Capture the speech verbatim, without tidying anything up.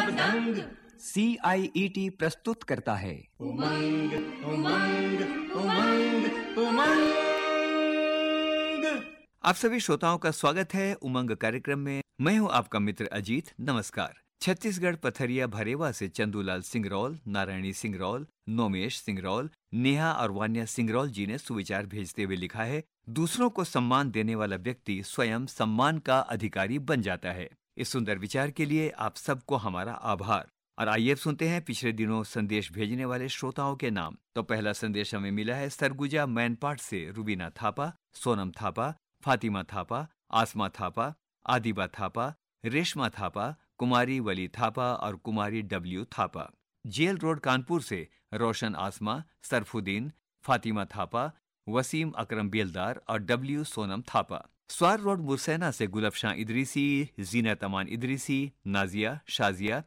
सब दंग। सी आई E T प्रस्तुत करता है उमंग उमंग उमंग उमंग। आप सभी श्रोताओं का स्वागत है उमंग कार्यक्रम में। मैं हूं आपका मित्र अजीत। नमस्कार। छत्तीसगढ़ पथरिया भरेवा से चंदूलाल सिंगरौल, नारायणी सिंगरौल, नोमेश सिंगरौल, नेहा और वान्या सिंगरौल जी ने सुविचार भेजते हुए लिखा है, दूसरों को सम्मान देने वाला व्यक्ति स्वयं सम्मान का अधिकारी बन जाता है। इस सुंदर विचार के लिए आप सबको हमारा आभार। और आइए अब सुनते हैं पिछले दिनों संदेश भेजने वाले श्रोताओं के नाम। तो पहला संदेश हमें मिला है सरगुजा मैनपाट से रूबीना थापा, सोनम थापा, फातिमा थापा, आसमा थापा, आदिबा थापा, रेशमा थापा, कुमारी वली थापा और कुमारी W Thapa. Jail road Kanpur से रोशन आसमा, सरफुद्दीन, फातिमा थापा, वसीम अकरम बेलदार और डब्ल्यू सोनम थापा। स्वार रोड मुरसैना से गुलफशां इदरीसी, जीनत अमान इदरीसी, नाजिया, शाजिया,